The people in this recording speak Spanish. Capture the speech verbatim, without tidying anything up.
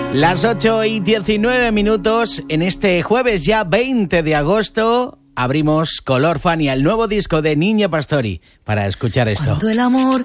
Las ocho y diecinueve minutos, en este jueves ya veinte de agosto, abrimos Color Fania, el nuevo disco de Niño Pastori, para escuchar esto. Cuando el amor